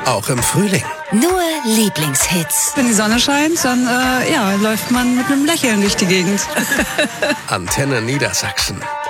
Auch im Frühling. Nur Lieblingshits. Wenn die Sonne scheint, dann läuft man mit einem Lächeln durch die Gegend. Antenne Niedersachsen.